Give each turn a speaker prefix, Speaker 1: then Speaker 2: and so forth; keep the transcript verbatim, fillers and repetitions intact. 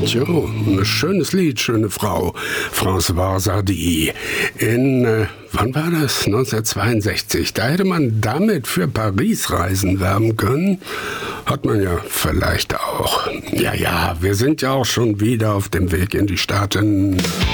Speaker 1: Tjo, ein schönes Lied, schöne Frau. Françoise Hardy. In, äh, wann war das? neunzehnhundertzweiundsechzig. Da hätte man damit für Paris-Reisen werben können. Hat man ja vielleicht auch. Ja, ja, wir sind ja auch schon wieder auf dem Weg in die Staaten.